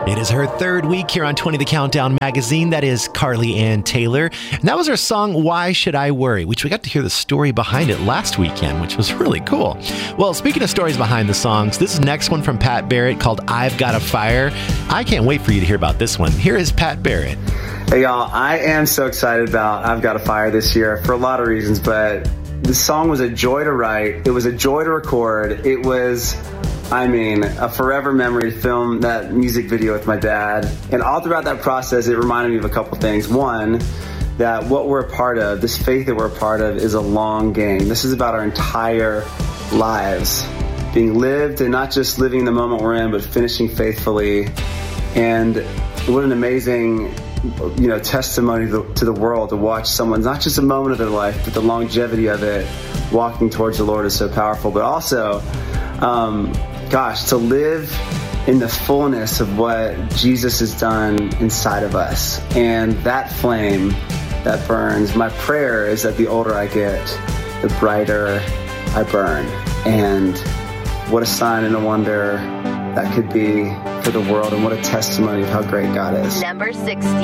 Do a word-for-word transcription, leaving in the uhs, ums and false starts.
It is her third week here on twenty The Countdown magazine. That is Carly Ann Taylor. And that was her song, Why Should I Worry? Which we got to hear the story behind it last weekend, which was really cool. Well, speaking of stories behind the songs, this next one from Pat Barrett called I've Got a Fire. I can't wait for you to hear about this one. Here is Pat Barrett. Hey, y'all. I am so excited about I've Got a Fire this year for a lot of reasons, but this song was a joy to write. It was a joy to record. It was... I mean, a forever memory to film that music video with my dad. And all throughout that process, it reminded me of a couple things. One, that what we're a part of, this faith that we're a part of, is a long game. This is about our entire lives being lived, and not just living the moment we're in, but finishing faithfully. And what an amazing, you know, testimony to the, to the world to watch someone, not just a moment of their life, but the longevity of it, walking towards the Lord is so powerful. But also, um, gosh, to live in the fullness of what Jesus has done inside of us. And that flame that burns, my prayer is that the older I get, the brighter I burn. And what a sign and a wonder that could be for the world, and what a testimony of how great God is. Number sixty.